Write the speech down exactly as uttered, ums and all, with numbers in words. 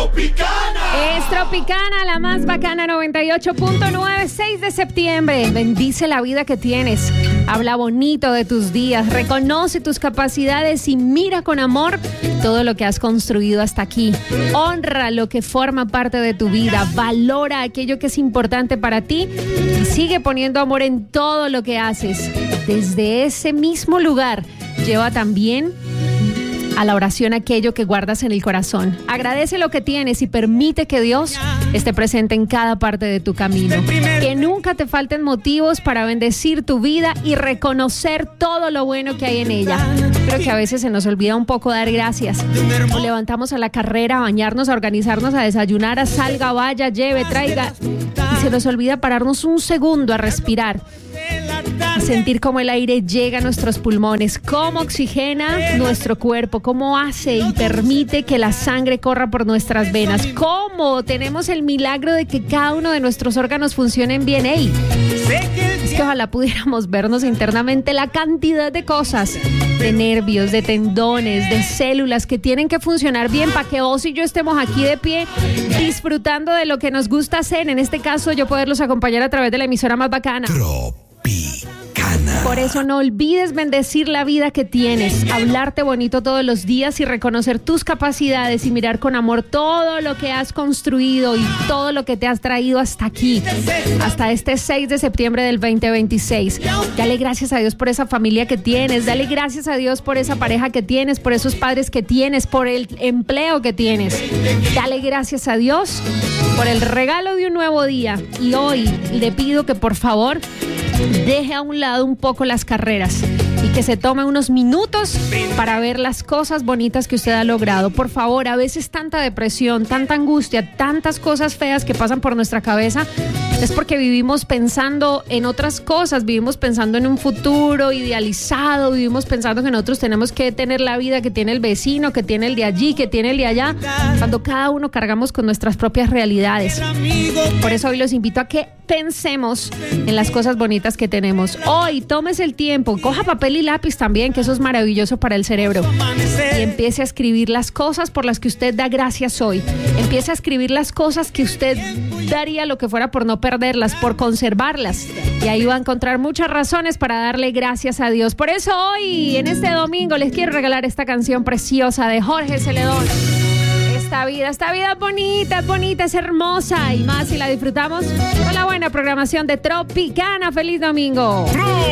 Tropicana. Es Tropicana, la más bacana, noventa y ocho punto nueve, seis de septiembre. Bendice la vida que tienes. Habla bonito de tus días. Reconoce tus capacidades y mira con amor todo lo que has construido hasta aquí. Honra lo que forma parte de tu vida. Valora aquello que es importante para ti y sigue poniendo amor en todo lo que haces. Desde ese mismo lugar, lleva también a la oración aquello que guardas en el corazón. Agradece lo que tienes y permite que Dios esté presente en cada parte de tu camino. Que nunca te falten motivos para bendecir tu vida y reconocer todo lo bueno que hay en ella. Creo que a veces se nos olvida un poco dar gracias. Nos levantamos a la carrera, a bañarnos, a organizarnos, a desayunar, a salga, vaya, lleve, traiga. Y se nos olvida pararnos un segundo a respirar. A sentir cómo el aire llega a nuestros pulmones, cómo oxigena nuestro cuerpo, cómo hace y permite que la sangre corra por nuestras venas, cómo tenemos el milagro de que cada uno de nuestros órganos funcionen bien. ¡Ey! Es que ojalá pudiéramos vernos internamente la cantidad de cosas, de nervios, de tendones, de células que tienen que funcionar bien para que vos y yo estemos aquí de pie disfrutando de lo que nos gusta hacer. En este caso, yo poderlos acompañar a través de la emisora más bacana. Tropicana. Por eso no olvides bendecir la vida que tienes, hablarte bonito todos los días y reconocer tus capacidades y mirar con amor todo lo que has construido y todo lo que te has traído hasta aquí, hasta este seis de septiembre del veinte veintiséis. Dale gracias a Dios por esa familia que tienes, dale gracias a Dios por esa pareja que tienes, por esos padres que tienes, por el empleo que tienes. Dale gracias a Dios por el regalo de un nuevo día. Y hoy le pido que por favor deje a un lado un poco las carreras y que se tome unos minutos para ver las cosas bonitas que usted ha logrado. Por favor, a veces tanta depresión, tanta angustia, tantas cosas feas que pasan por nuestra cabeza es porque vivimos pensando en otras cosas, vivimos pensando en un futuro idealizado, vivimos pensando que nosotros tenemos que tener la vida que tiene el vecino, que tiene el de allí, que tiene el de allá, cuando cada uno cargamos con nuestras propias realidades. Por eso hoy los invito a que pensemos en las cosas bonitas que tenemos. Hoy, tómese el tiempo, coja papel y lápiz también, que eso es maravilloso para el cerebro. Y empiece a escribir las cosas por las que usted da gracias hoy. Empiece a escribir las cosas que usted daría lo que fuera por no perderlas, por conservarlas. Y ahí va a encontrar muchas razones para darle gracias a Dios. Por eso hoy, en este domingo, les quiero regalar esta canción preciosa de Jorge Celedón. Esta vida, esta vida es bonita, es bonita, es hermosa. Y más si la disfrutamos con la buena programación de Tropicana. ¡Feliz domingo!